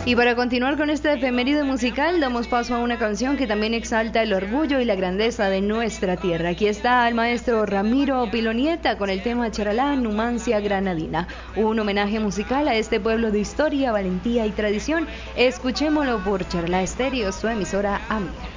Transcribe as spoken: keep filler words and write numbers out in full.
Y para continuar con este efeméride musical, damos paso a una canción que también exalta el orgullo y la grandeza de nuestra tierra. Aquí está el maestro Ramiro Pilonieta con el tema Charalá, Numancia Granadina, un homenaje musical a este pueblo de historia, valentía y tradición. Escuchémoslo por Charalá Estéreo, su emisora amiga.